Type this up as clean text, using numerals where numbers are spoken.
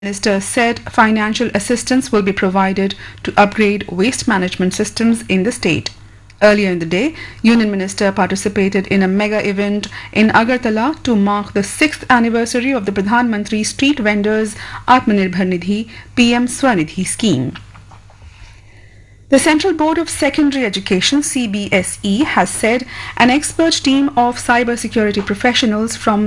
Minister said financial assistance will be provided to upgrade waste management systems in the state. Earlier in the day, Union Minister participated in a mega event in Agartala to mark the 6th anniversary of the Pradhan Mantri Street Vendors Atmanirbhar Nidhi PM Swanidhi scheme. The Central Board of Secondary Education (CBSE) has said an expert team of cybersecurity professionals from